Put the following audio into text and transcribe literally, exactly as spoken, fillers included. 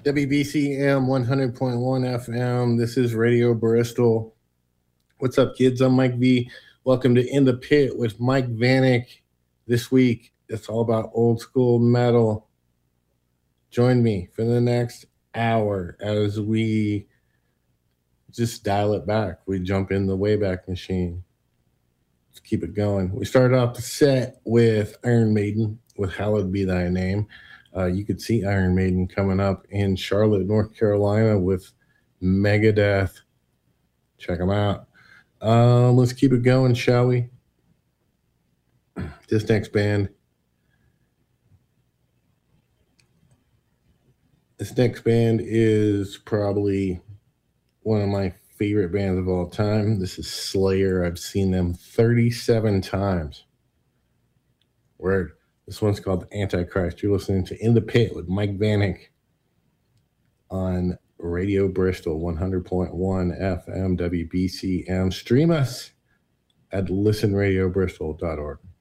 W B C M one hundred point one F M. This is Radio Bristol. What's up, kids? I'm Mike V. Welcome to In the Pit with Mike Vanek. This week, it's all about old school metal. Join me for the next hour as we just dial it back. We jump in the Wayback Machine. Let's keep it going. We started off the set with Iron Maiden with Hallowed Be Thy Name. Uh, you could see Iron Maiden coming up in Charlotte, North Carolina with Megadeth. Check them out. Um, let's keep it going, shall we? This next band. This next band is probably one of my favorite bands of all time. This is Slayer. I've seen them thirty-seven times. Word. This one's called Antichrist. You're listening to In the Pit with Mike Vanek on Radio Bristol, one hundred point one F M W B C M. Stream us at listen radio bristol dot org.